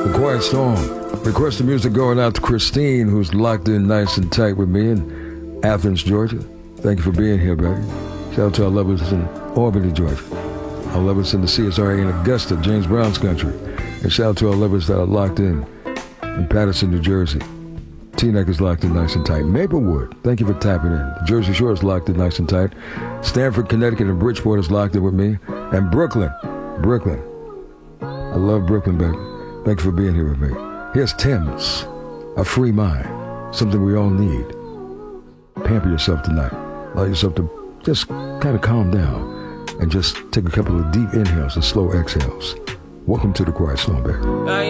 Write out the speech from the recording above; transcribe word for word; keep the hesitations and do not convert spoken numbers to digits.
The Quiet Storm. Request the music going out to Christine, who's locked in nice and tight with me in Athens, Georgia. Thank you for being here, baby. Shout out to our lovers in Albany, Georgia. Our lovers in the C S R A in Augusta, James Brown's country. And shout out to our lovers that are locked in in Patterson, New Jersey. Teaneck is locked in nice and tight. Maplewood, thank you for tapping in. The Jersey Shore is locked in nice and tight. Stanford, Connecticut, and Bridgeport is locked in with me. And Brooklyn, Brooklyn. I love Brooklyn, baby. Thank you for being here with me. Here's Tim's, A Free Mind, something we all need. Pamper yourself tonight. Allow yourself to just kind of calm down and just take a couple of deep inhales and slow exhales. Welcome to the Quiet Storm, baby.